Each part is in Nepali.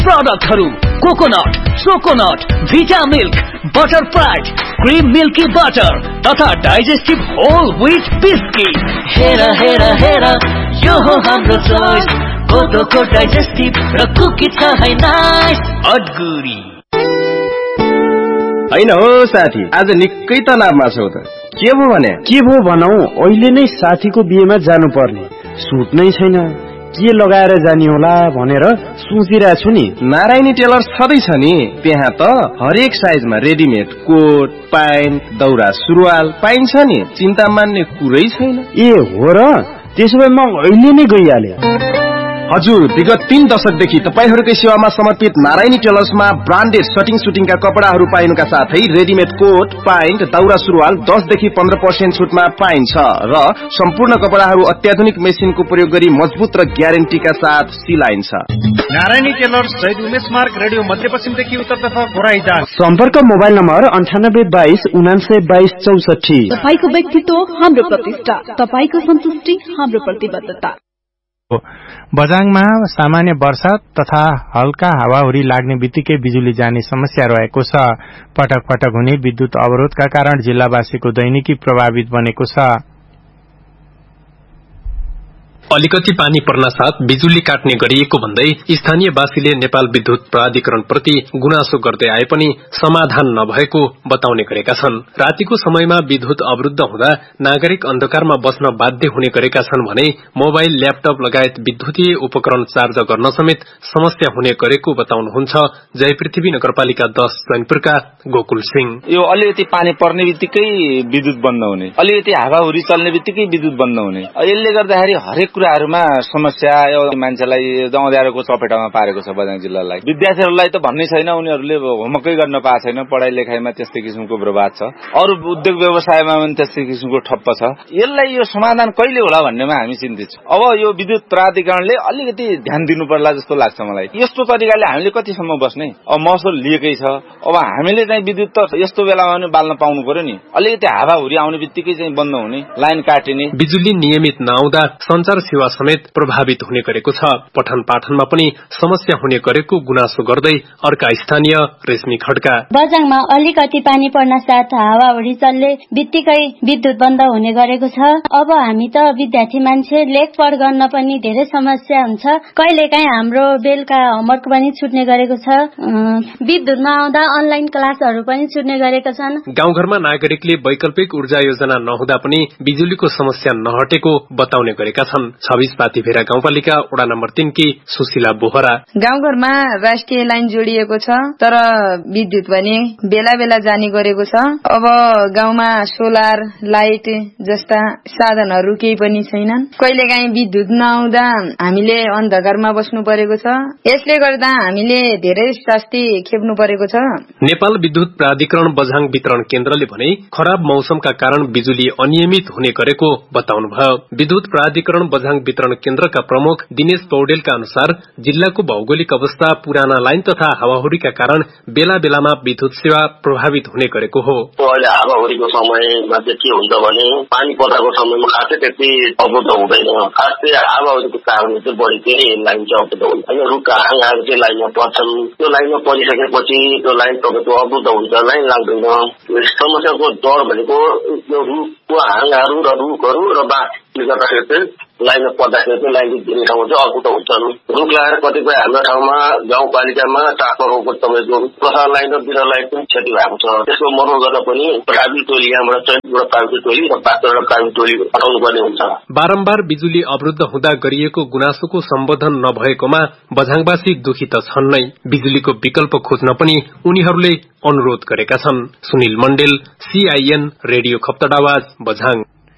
प्रोडक्टहरु कोकोनट, चोकोनट, भिटा milk, butter fried, cream milky butter तथा डाइजेस्टिभ होल व्हीट बिस्किट। हेर हेर हेर यो हो हाम्रो चोइस, कोदोको डाइजेस्टिभ र कुकी छ है नाइस अडगुरी। हैन हो साथी, आज निकै तनावमा छौ त। के भो भने? के भो भनौ, अहिले नै साथीको बिहेमा जानुपर्ने, सुट नै छैन, के लगाएर जाने होला भनेर सोचिरहेको छु नि। नारायणी टेलर्स छँदैछ नि, त्यहाँ त हरेक साइजमा रेडिमेड कोट, प्यान्ट, दौरा सुरुवाल पाइन्छ नि, चिन्ता मान्ने कुरै छैन। ए हो र, त्यसो भए म अहिले नै गइहाले। हजुर, विगत 3 दशकदेखि तपाईहरुकै सेवामा समर्पित नारायणी टेलर्समा ब्रान्डेड सटिङ सुटिङका कपडाहरू पाइनुका साथै रेडिमेड कोट, प्यान्ट, दौरा सुरुवाल 10 देखि 15% छुटमा पाइन्छ र सम्पूर्ण कपडाहरू अत्याधुनिक मेसिनको प्रयोग गरी मजबुत र ग्यारेन्टीका साथ सिलाइन्छ। नारायणी टेलर्स शहीद उमेश मार्ग, रेडियो मध्यपश्चिमदेखि उत्तरतर्फ घोराइदान। सम्पर्क मोबाइल नम्बर 9822 तपाईको व्यक्तित्व हाम्रो प्रतिष्ठा, तपाईको सन्तुष्टि हाम्रो प्रतिबद्धता। बझाङमा सामान्य वर्षा तथा हल्का हावाहुरी लाग्ने बित्तिकै बिजुली जाने समस्या रहेको छ। पटक पटक हुने विद्युत अवरोधका कारण जिल्लावासीको दैनिकी प्रभावित बनेको छ। अलिकति पानी पर्नासाथ बिजुली काट्ने गरिएको भन्दै स्थानीयवासीले नेपाल विद्युत प्राधिकरण प्रति गुनासो गर्दै आए पनि समाधान नभएको बताउने गरेका छन्। रातिको समयमा विद्युत अवरुद्ध हुँदा नागरिक अन्धकारमा बस्न बाध्य हुने गरेका छन् भने मोबाइल, ल्यापटप लगायत विद्युतीय उपकरण चार्ज गर्न समेत समस्या हुने गरेको बताउनुहुन्छ जय पृथ्वी नगरपालिका 10 चैनपुरका गोकुल सिंह। यो अलिकति पानी पर्ने बित्तिकै विद्युत बन्द हुने, अलिकति हावाहुरी चल्ने बित्तिकै विद्युत बन्द हुने, यसले गर्दाखेरि हरेक कुराहरुमा समस्या यो मान्छेलाई अँध्यारोको चपेटामा पारेको छ बझाङ जिल्लालाई। विद्यार्थीहरूलाई त भन्नै छैन, उनीहरूले होमवर्कै गर्न पाएको छैन, पढाइ लेखाइमा त्यस्तै किसिमको बर्बाद छ, अरू उद्योग व्यवसायमा पनि त्यस्तै किसिमको ठप्प छ। यसलाई यो समाधान कहिले होला भन्नेमा हामी चिन्तित छौं। अब यो विद्युत प्राधिकरणले अलिकति ध्यान दिनु पर्ला जस्तो लाग्छ मलाई। यस्तो तरिकाले हामीले कतिसम्म बस्ने? अब महसुल लिएकै छ, अब हामीले चाहिँ विद्युत त यस्तो बेलामा पनि बाल्न पाउनु पर्यो नि। अलिकति हावाहुरी आउने बित्तिकै चाहिँ बन्द हुने, लाइन काटिने, बिजुली नियमित नआउँदा संचार सेवा समेत प्रभावित हुने गरेको छ। पठन पाठनमा पनि समस्या हुने गरेको गुनासो गर्दै अर्का स्थानीय रेशमी खड्का। बझाङमा अलिकति पानी पर्न साथ हावाहुरी चल्ने बित्तिकै विद्युत बन्द हुने गरेको छ। अब हामी त विद्यार्थी मान्छे, लेखपढ गर्न पनि धेरै समस्या हुन्छ। कहिलेकाहीँ हाम्रो बेलुका होमवर्क पनि छुट्ने गरेको छ। विद्युत नआउँदा अनलाइन क्लासहरू पनि छुट्ने गरेका छन्। गाउँघरमा नागरिकले वैकल्पिक ऊर्जा योजना नहुँदा पनि बिजुलीको समस्या नहटेको बताउने गरेका छन्। 26 पाथीभेरा गाउँपालिका वडा नम्बर 3 की सुशीला बोहरा। गाउँघरमा राष्ट्रिय लाइन जोडिएको छ, तर विद्युत पनि बेला बेला जाने गरेको छ। अब गाउँमा सोलर लाइट जस्ता साधनहरू केही पनि छैनन्। कहिलेकाहीँ विद्युत नआउँदा हामीले अन्धकारमा बस्नु परेको छ। यसले गर्दा हामीले धेरै शास्ति खेप्नु परेको छ। नेपाल विद्युत प्राधिकरण बझाङ वितरण केन्द्रले भने खराब मौसमका कारण बिजुली अनियमित हुने गरेको बताउनुभयो। विद्युत प्राधिकरण बझाङ वितरण केन्द्रका प्रमुख दिनेश पौडेलका अनुसार जिल्लाको भौगोलिक अवस्था, पुराना लाइन तथा हावाहुरीका कारण बेला बेलामा विद्युत सेवा प्रभावित हुने गरेको हो। अहिले हावाहुरीको समयमा चाहिँ के हुन्छ भने पानी पर्दाको समयमा खासै त्यति अवरुद्ध हुँदैन। खास चाहिँ हावाहुरीको कारणले चाहिँ बढी चाहिँ लाइन चाहिँ अवरुद्ध हुन्छ। होइन, रुखका हाँगाहरू चाहिँ लाइनमा पर्छन्। त्यो लाइनमा परिसकेपछि त्यो लाइन तपाईँको अवरुद्ध हुन्छ, लाइन लाग्दैन। समस्याको डर भनेको त्यो रुखको हाँगाहरू र रुखहरू र बाँसले गर्दाखेरि चाहिँ लाइनमा पर्दाखेरि चाहिँ लाइन दिने ठाउँमा चाहिँ अवरुद्ध हुन्छन्। रुख लगाएर कतिपय हाम्रो ठाउँमा गाउँपालिकामा ट्रान्सफरको तपाईँको प्रसार लाइन र बिना लाइन पनि क्षति भएको छ। त्यसको मर्मत गर्न पनि प्राविधिक टोली, यहाँबाट चैनपुरबाट प्राविधिक टोली र पात्रबाट प्राविधिक टोली पठाउनु पर्ने हुन्छ। बारम्बार बिजुली अवरुद्ध हुँदा गरिएको गुनासोको सम्बोधन नभएकोमा बझाङवासी दुखी त छन् नै, बिजुलीको विकल्प खोज्न पनि उनीहरूले अनुरोध गरेका छन्। Sunil मण्डेल, CIN radio खप्तडावाज, Bajhang.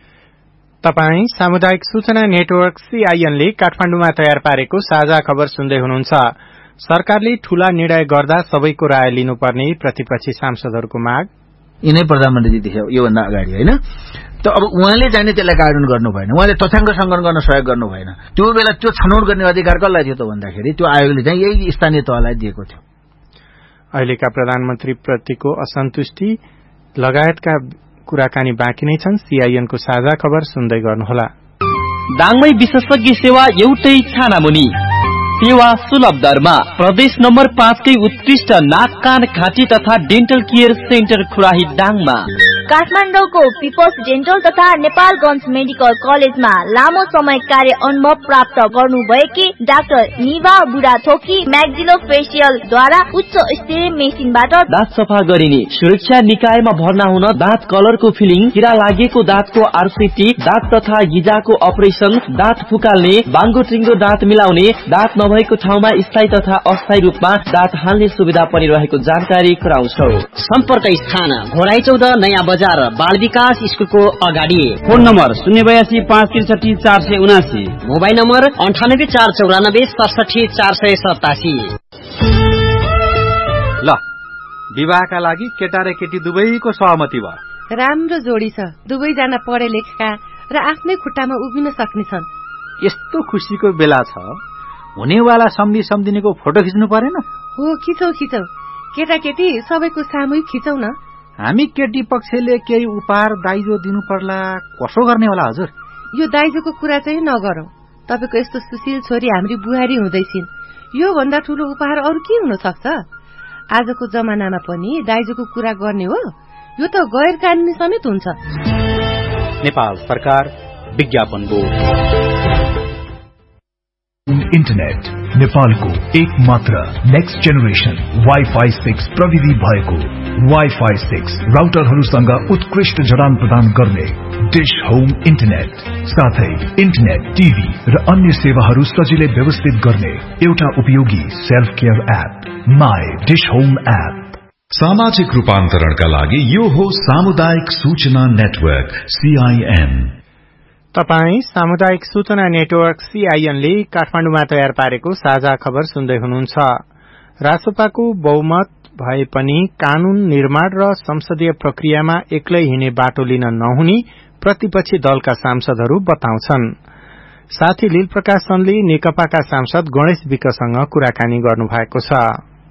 तपाई सामुदायिक सूचना नेटवर्क CIN ले काठमाडौँमा तयार पारेको साझा खबर सुन्दै हुनुहुन्छ। सरकारले ठूला निर्णय गर्दा सबैको राय लिनुपर्ने प्रतिपक्षी सांसदहरूको माग। यिनै प्रधानमन्त्री देख्यो योभन्दा अगाडि, होइन त अब उहाँले जाने त्यसलाई कार्यान्वयन गर्नु भएन, उहाँले तथ्याङ्क संकलन गर्न सहयोग गर्नु भएन। त्यो बेला त्यो छनौट गर्ने अधिकार कसलाई थियो त भन्दाखेरि त्यो आयोगले चाहिँ यही स्थानीय तहलाई दिएको थियो। अहिलेका प्रधानमन्त्री प्रतिको असन्तुष्टि लगायतका कुराकानी बाँकी नै छन्। CIN को साझा खबर सुन्दै गर्नुहोला। दाङमै विशेषज्ञ सेवा एउटै छानामुनि। सेवा सुलभ दरमा। प्रदेश नम्बर 5 कै उत्कृष्ट नाक कान घाँटी तथा डेन्टल केयर सेन्टर खुराही दाङमा। काठमाडौँको पिपल्स डेन्टल तथा नेपालगञ्ज मेडिकल कलेजमा लामो समय कार्य अनुभव प्राप्त गर्नुभएकी डाक्टर निभा बुढाथोकी म्याक्सिलो फेसियल द्वारा उच्च स्तरीय मेसिनबाट दाँत सफा गरिने, सुरक्षा निकायमा भर्ना हुन, दाँत कलरको फिलिङ, किरा लागेको दाँतको आरसीटी, दाँत तथा गिजाको अपरेसन, दाँत फुकाल्ने, बाङ्गो टिङ्गो दाँत मिलाउने, दाँत नभएको ठाउँमा स्थायी तथा अस्थायी रूपमा दाँत हाल्ने सुविधा पनि रहेको जानकारी गराउँछौ। सम्पर्क स्थान घोराई 14 नयाँ बजार बाल विकास स्कुलको अगाडि। Phone number 082 563 479, mobile number 98 494 67 487। ल विवाहका लागि केटा र केटी दुवैको सहमति भयो। राम्रो जोडी छ, दुवैजना पढे लेखेका र आफ्नै खुट्टामा उभिन सक्ने छन्। यस्तो खुसीको बेला छ, हुनेवाला सम्धि सम्धिनीको फोटो खिच्नु परेन? हो, खिचौ खिचौ, केटाकेटी सबैको सामूहिक खिचौ न। हामी केटी पक्षले केही उपहार दाइजो दिनु पर्ला, कसो गर्ने होला हजुर? यो दाइजोको कुरा चाहिँ नगरौं। तपाईको यस्तो सुशील छोरी हाम्री बुहारी हुँदैछिन्, यो भन्दा ठूलो उपहार अरु के हुन सक्छ? आजको जमानामा पनि दाइजोको कुरा गर्ने हो? यो त गैर कानूनी समेत हुन्छ। नेपाल सरकार विज्ञापन बोर्ड। इन्टरनेट नेपालको एक मात्र नेक्स्ट जेनेरेसन वाइफाई 6 प्रविधि भएको वाइफाई 6 राउटरहरूसँग उत्कृष्ट जडान प्रदान गर्ने डिश होम इन्टरनेट, साथै इन्टरनेट, टिभी र अन्य सेवाहरू सजिलै व्यवस्थित गर्ने एउटा उपयोगी self care app my dish home app. सामाजिक रूपान्तरणका लागि यो हो सामुदायिक सूचना नेटवर्क CIN। तपाई सामुदायिक सूचना नेटवर्क CIN ले काठमाडौँमा तयार पारेको साझा खबर सुन्दै हुनुहुन्छ। रासोपाको बहुमत भए पनि कानून निर्माण र संसदीय प्रक्रियामा एक्लै हिँड्ने बाटो लिन नहुने प्रतिपक्षी दलका सांसदहरू बताउँछन्। साथी लीलप्रकाश चन्दले नेकपाका सांसद गणेश विकसँग कुराकानी गर्नुभएको छ।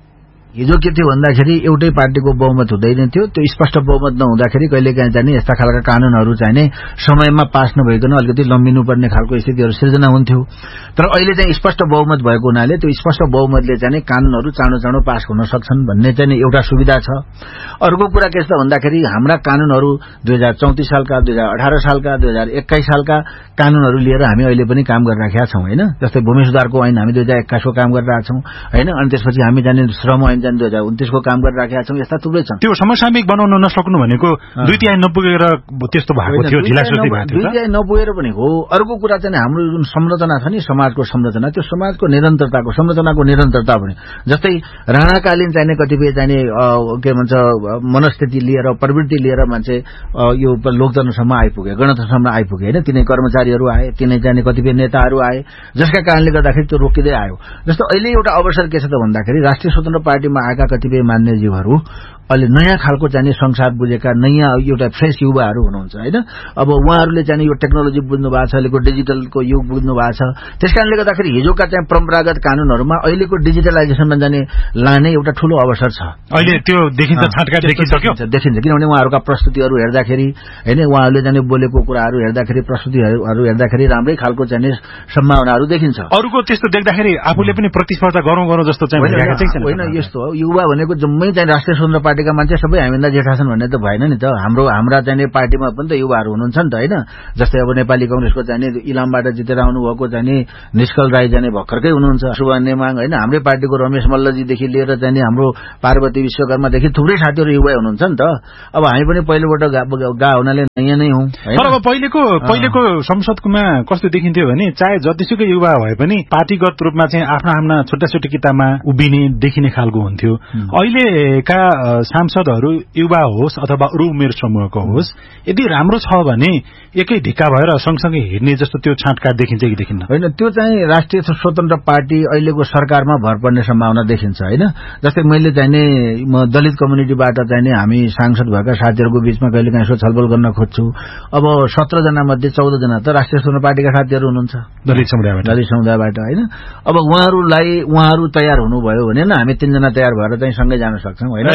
हिजो के थियो भन्दाखेरि एउटै पार्टीको बहुमत हुँदैन थियो, त्यो स्पष्ट बहुमत नहुँदाखेरि कहिलेकाहीँ चाहिँ यस्ता खालका कानूनहरू चाहिँ समयमा पास नभइकन अलिकति लम्बिनु पर्ने खालको स्थितिहरू सिर्जना हुन्थ्यो। तर अहिले चाहिँ स्पष्ट बहुमत भएको हुनाले त्यो स्पष्ट बहुमतले चाहिँ कानूनहरू चाँडो चाँडो पास हुन सक्छन् भन्ने चाहिँ एउटा सुविधा छ। अर्को कुरा के छ भन्दाखेरि हाम्रा कानूनहरू 2034 सालका, 2018 सालका, 2021 सालका कानूनहरू लिएर हामी अहिले पनि काम गरिराखेका छौं हैन। जस्तै भूमि सुधारको ऐन हामी 2021 को काम गरिरहेका छौं हैन। अनि त्यसपछि हामी जाने श्रम ऐन 2029 को काम गरिराखेका छौं। यस्ता थुप्रै छन्। त्यो समसामयिक बनाउन नसक्नु भनेको 2/3 नपुगेर त्यस्तो भएको थियो, ढिलासुस्ती भएको थियो। 2/3 नपुगेर पनि हो। अर्को कुरा चाहिँ हाम्रो जुन संरचना छ नि, समाजको संरचना, त्यो समाजको निरन्तरताको संरचनाको निरन्तरता पनि जस्तै राणाकालीन चाहिने कतिपय चाहिने के भन्छ मनस्थिति लिएर प्रवृत्ति लिएर मान्छे यो लोकतन्त्रसम्म आइपुगे, गणतन्त्रसम्म आइपुगे हैन। तिनै कर्मचारीहरू आए, तिनै चाहिने कतिपय नेताहरू आए, जसका कारणले गर्दाखेरि त्यो रोकिँदै आयो। जस्तो अहिले एउटा अवसर के छ त भन्दाखेरि राष्ट्रिय स्वतन्त्र पार्टीमा आएका कतिपय मान्यज्यूहरू अहिले नयाँ खालको चाहिँ संसार बुझेका नयाँ एउटा फ्रेश युवाहरू हुनुहुन्छ हैन। अब उहाँहरूले चाहिँ यो टेक्नोलोजी बुझ्नु भएको छ, अहिलेको डिजिटलको युग बुझ्नु भएको छ। त्यसकारणले गर्दाखेरि हिजोका चाहिँ परम्परागत कानूनहरूमा अहिलेको डिजिटलाइजेसनमा जाने लाने एउटा ठूलो अवसर छ। अहिले त्यो देखिन्छ, छाटका देखिसक्यो, देखिन्छ। किनभने उहाँहरूका प्रस्तुतिहरू हेर्दाखेरि हैन, उहाँहरूले जाने बोलेको कुराहरू हेर्दाखेरि, प्रस्तुतिहरू हेर्दाखेरि राम्रै खालको चाहिँ सम्भावनाहरू देखिन्छ। अरूको त्यस्तो देख्दाखेरि आफूले पनि प्रतिस्पर्धा गरौँ जस्तो चाहिँ होइन। यस्तो हो, युवा भनेको जम्मै चाहिँ राष्ट्रिय स्वतन्त्र पार्टीका मान्छे सबै हामीभन्दा जेठा छन् भन्ने त भएन नि त। हाम्रा चाहिँ पार्टीमा पनि त युवाहरू हुनुहुन्छ नि त हैन। जस्तै अब नेपाली कांग्रेसको चाहिँ इलामबाट जितेर आउनु भएको चाहिँ निष्कल राई जाने भर्खरकै हुनुहुन्छ, सुभाष नेमाङ हैन। हाम्रै पार्टीको रमेश मल्लजीदेखि लिएर चाहिँ हाम्रो पार्वती विश्वकर्मादेखि थुप्रै साथीहरू युवा हुनुहुन्छ नि त। अब हामी पनि पहिलोबाट गा हुनाले नयाँ नै हौं। तर अब पहिलेको संसदमा कस्तो देखिन्थ्यो भने चाहे जतिसुकै युवा भए पनि पार्टीगत रूपमा चाहिँ आफ्ना छुट्टा छुट्टी किताबमा उभिने देखिने खालको हुन्थ्यो। अहिलेका सांसदहरू युवा होस् अथवा अरू उमेर समूहको होस्, यदि राम्रो छ भने एकै ढिक्का भएर सँगसँगै हिँड्ने जस्तो त्यो छाँटका देखिन्छ कि देखिन्न? होइन, त्यो चाहिँ राष्ट्रिय स्वतन्त्र पार्टी अहिलेको सरकारमा भर पर्ने सम्भावना देखिन्छ हैन। जस्तै मैले चाहिने दलित कम्युनिटीबाट चाहिने हामी सांसद भएका साथीहरूको बीचमा कहिलेकाहीँ यसो छलफल गर्न खोज्छु। अब 17 जना मध्ये 14 जना त राष्ट्रिय स्वतन्त्र पार्टीका साथीहरू हुनुहुन्छ, दलित समुदायबाट हैन। अब उहाँहरू तयार हुनुभयो भने हामी 3 जना तयार भएर चाहिँ सँगै जान सक्छौं हैन। अहिलेसम्म तयार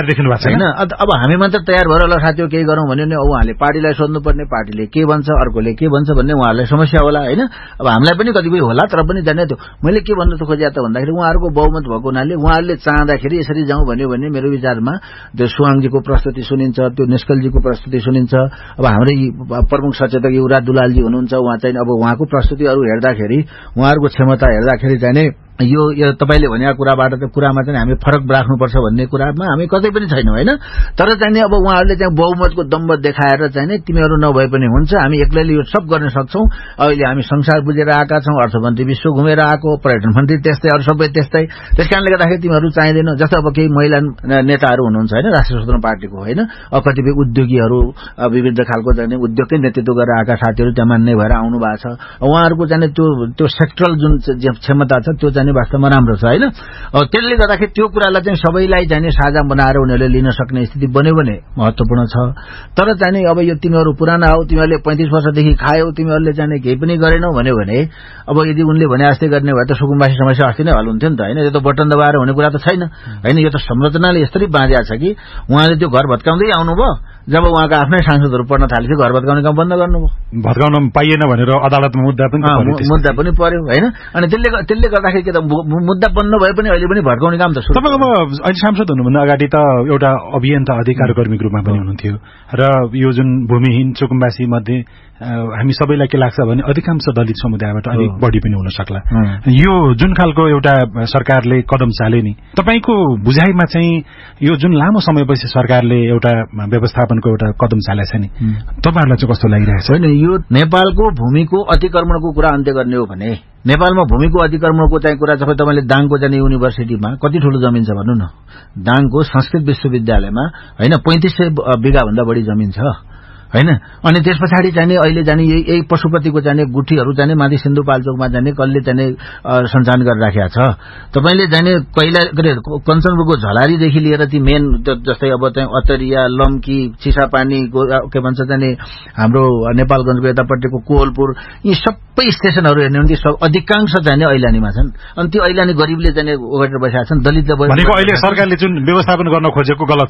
तयार देखिनु भएको छैन। अब हामी मात्र तयार भएर ल साथीहरु केही गरौँ भन्यो भने उहाँले पार्टीलाई सोध्नुपर्ने, पार्टीले के भन्छ, अर्कोले के भन्छ भन्ने उहाँहरूलाई समस्या होला हैन। अब हामीलाई पनि कतिपय होला, तर पनि जाने त्यो मैले के भन्नु त खोजे त भन्दाखेरि उहाँहरूको बहुमत भएको हुनाले उहाँहरूले चाहँदाखेरि यसरी जाउँ भन्यो भने मेरो विचारमा त्यो सुवाङजीको प्रस्तुति सुनिन्छ, त्यो निष्कलजीको प्रस्तुति सुनिन्छ। अब हाम्रै प्रमुख सचेतक युवराज दुलालजी हुनुहुन्छ, उहाँ चाहिँ अब उहाँको प्रस्तुतिहरू हेर्दाखेरि उहाँहरूको क्षमता हेर्दाखेरि चाहिँ यो तपाईले भनेको कुरामा चाहिँ हामी फरक राख्नुपर्छ भन्ने कुरामा हामी कतै पनि छैनौं हैन। तर चाहिँ अब उहाँहरूले चाहिँ बहुमतको दम्भ देखाएर चाहिँ तिमीहरू नभए पनि हुन्छ, हामी एक्लैले यो सब गर्न सक्छौं। अहिले हामी संसार बुझेर आएका छौं, अर्थमन्त्री विश्व घुमेर आएको, पर्यटन मन्त्री त्यस्तै, अरु सबै त्यस्तै। त्यसकारणले गर्दाखेरि तिमीहरू चाहिँदैन। जस्तो अब केही महिला नेताहरू हुनुहुन्छ हैन राष्ट्रिय स्वतन्त्र पार्टीको हैन, कतिपय उद्योगीहरू विविध खालको चाहिँ उद्योगकै नेतृत्व गरेर आएका साथीहरू त्यहाँ मान्ने भएर आउनु भएको छ। उहाँहरूको चाहिँ त्यो सेक्टरल जुन क्षमता छ त्यो चाहिँ वास्तवमा राम्रो छ हैन। त्यसले गर्दाखेरि त्यो कुरालाई चाहिँ सबैलाई चाहिँ साझा बनाएर उनीहरूले लिन सक्ने स्थिति बन्यो भने महत्त्वपूर्ण छ। तर चाहिँ अब यो तिमीहरू पुराना हौ, तिमीहरूले 35 वर्षदेखि खायौ, तिमीहरूले चाहिँ केही पनि गरेनौ भन्यो भने अब यदि उनले भने जस्तै गर्ने भए त सुकुम्बासी समस्या अस्ति नै हल हुन्थ्यो नि त हैन। यो त बटन दबाएर हुने कुरा त छैन हैन। यो त संरचनाले यसरी बाँधिया छ कि उहाँले त्यो घर भत्काउँदै आउनुभयो, जब उहाँका आफ्नै सांसदहरू पढ्न थालेपछि घर भत्काउने काम बन्द गर्नुभयो। भत्काउन पाइएन भनेर अदालतमा मुद्दा पनि पर्यो हैन। अनि त्यसले गर्दाखेरि के त मुद्दा बन्द भए पनि अहिले पनि भड्काउने काम त सुरु। तपाईको अब अहिले सांसद हुनुभन्दा अगाडि त एउटा अभियन्ता अधिकार कर्मीको रूपमा पनि हुनुहुन्थ्यो र यो जुन भूमिहीन सुकुम्बासी मध्ये हामी सबैलाई के लाग्छ भने अधिकांश दलित समुदायबाट अलिक बढी पनि हुन सक्ला। यो जुन खालको एउटा सरकारले कदम चाले नि, तपाईको बुझाइमा चाहिँ यो जुन लामो समयपछि सरकारले एउटा व्यवस्थापनको एउटा कदम चालेको छ नि, तपाईहरुलाई चाहिँ कस्तो लागिरहेछ? हैन, यो नेपालको भूमिको अतिक्रमणको कुरा अन्त्य गर्ने हो भने नेपालमा भूमिको अतिक्रमणको चाहिँ कुरा छ। तपाईले दाङको चाहिँ युनिभर्सिटीमा कति ठूलो जमिन छ भन्नु न। दाङको संस्कृत विश्वविद्यालयमा हैन 3500 बिघा भन्दा बढी जमिन छ हैन। अनि त्यसपछि चाहिँ अहिले चाहिँ यही पशुपतिको चाहिँ गुठीहरू चाहिँ माथि सिन्धुपाल्चोकमा चाहिँ कसले चाहिँ सञ्चालन गरेर राखेको छ। तपाईले चाहिँ कैला कञ्चनपुरको झलारीदेखि लिएर ती मेन जस्तै अब चाहिँ अतरिया, लम्की, चिसापानीको के भन्छ चाहिँ हाम्रो नेपालगञ्जको यतापट्टिको कोहलपुर, यी सबै स्टेशनहरू हेर्ने भने सब अधिकांश चाहिँ ऐलानीमा छन्। अनि त्यो ऐलानी गरिबले चाहिँ ओगटेर बसेका छन्। दलितले भनेको अहिले सरकारले जुन व्यवस्थापन गर्न खोजेको गलत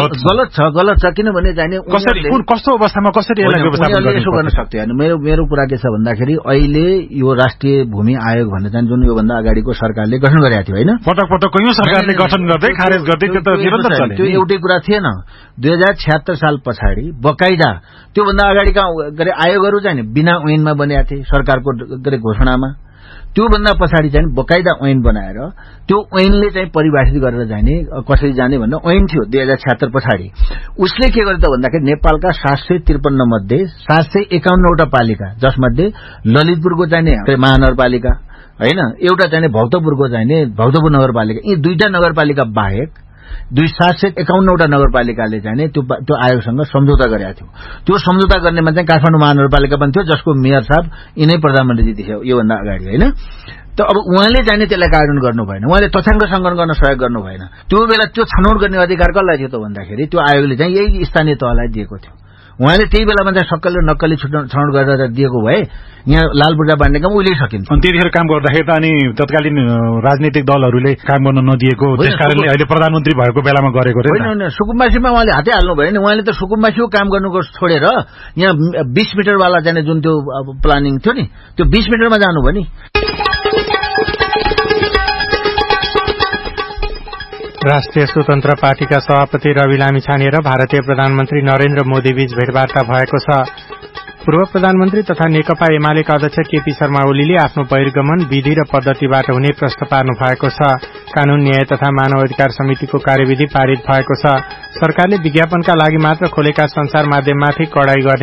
छ किनभने चाहिँ कस्तो कसरी यसो गर्न सक्थ्यो हैन। मेरो कुरा के छ भन्दाखेरि अहिले यो राष्ट्रिय भूमि आयोग भन्ने चाहिँ जुन योभन्दा अगाडिको सरकारले गठन गरेको थियो हैन, पटक कैयौं सरकारले गठन गर्दै खारेज गर्दै त्यो त निरन्तर चल्यो। त्यो एउटै कुरा थिएन। 2076 साल पछाडि बकाइदा त्योभन्दा अगाडिका आयोगहरू चाहिँ बिना ऐनमा बनेका थिए सरकारको घोषणामा। त्योभन्दा पछाडि चाहिँ बकाइदा ऐन बनाएर त्यो ऐनले चाहिँ परिभाषित गरेर जाने कसरी जाने भन्ने ऐन थियो 2076 पछाडि। उसले के गर्यो त भन्दाखेरि नेपालका 753 मध्ये 751 वटा पालिका, जसमध्ये ललितपुरको चाहिँ महानगरपालिका हैन, एउटा चाहिँ भक्तपुरको चाहिँ भक्तपुर नगरपालिका, यी दुईटा नगरपालिका बाहेक 751 वटा नगरपालिकाले चाहिँ त्यो आयोगसँग सम्झौता गरेका थियो। त्यो सम्झौता गर्नेमा चाहिँ काठमाडौँ महानगरपालिका पनि थियो, जसको मेयर साहब यिनै प्रधानमन्त्रीजी थियो योभन्दा अगाडि हैन। त अब उहाँले चाहिँ त्यसलाई कार्यान्वयन गर्नु भएन, उहाँले तथ्याङ्क संकलन गर्न सहयोग गर्नु भएन। त्यो बेला त्यो छनौट गर्ने अधिकार कसलाई थियो त भन्दाखेरि त्यो आयोगले चाहिँ यही स्थानीय तहलाई दिएको थियो। उहाँले त्यही बेलामा चाहिँ सक्कल र नक्कली छनौट गरेर दिएको भए यहाँ लाल पूर्जा बाँड्ने काम उहिले सकिन्छ। अनि त्यतिखेर काम गर्दाखेरि त अनि तत्कालीन राजनीतिक दलहरूले काम गर्न नदिएको, त्यसकारणले अहिले प्रधानमन्त्री भएको बेलामा गरेको होइन। सुकुम्बासीमा उहाँले हातै हाल्नु भयो नि। उहाँले त सुकुम्बासीको काम गर्नुको छोडेर यहाँ 20 मिटरवाला चाहिँ जुन त्यो प्लानिङ थियो नि, त्यो 20 मिटरमा जानुभयो नि। राष्ट्रिय स्वतन्त्र पार्टीका सभापति रवि लामिछाने र भारतीय प्रधानमन्त्री नरेन्द्र मोदी बीच भेटवार्ता भएको छ। पूर्व प्रधानमन्त्री तथा नेकपा एमालेका अध्यक्ष केपी शर्मा ओलीले आफ्नो बहिर्गमन विधि र पद्धतिबाट हुने प्रश्न पार्नु भएको छ। कानून न्याय तथा मानव अधिकार समितिको कार्यविधि पारित भएको छ। सरकारले विज्ञापनका लागि मात्र खोलेका संचार माध्यममाथि कडाई गर्ने